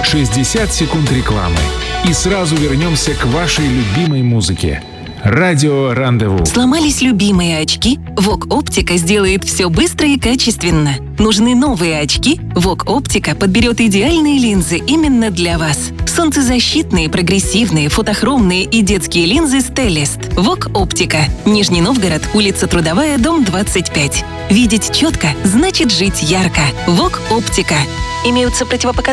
60 секунд рекламы. И сразу вернемся к вашей любимой музыке. Радио Рандеву. Сломались любимые очки? ВОК Оптика сделает все быстро и качественно. Нужны новые очки? ВОК Оптика подберет идеальные линзы именно для вас. Солнцезащитные, прогрессивные, фотохромные и детские линзы Stellest. ВОК Оптика. Нижний Новгород, улица Трудовая, дом 25. Видеть четко значит жить ярко. ВОК Оптика. Имеются противопоказания